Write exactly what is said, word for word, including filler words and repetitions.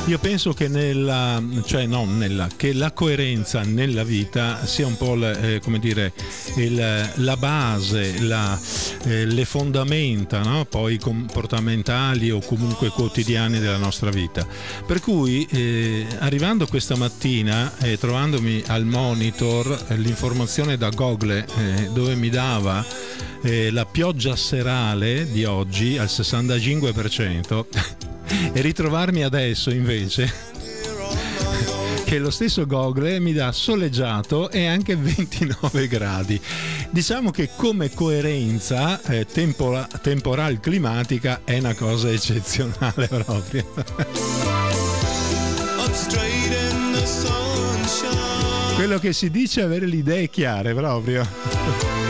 Io penso che nella, cioè no, nella, che la coerenza nella vita sia un po' eh, come dire il, la base, la, eh, le fondamenta, no? Poi comportamentali o comunque quotidiani della nostra vita. Per cui eh, arrivando questa mattina e eh, trovandomi al monitor eh, l'informazione da Google eh, dove mi dava eh, la pioggia serale di oggi al sessantacinque per cento e ritrovarmi adesso invece che lo stesso Google mi dà soleggiato e anche ventinove gradi. Diciamo che come coerenza eh, tempora, temporal climatica è una cosa eccezionale proprio. Quello che si dice è avere le idee chiare proprio.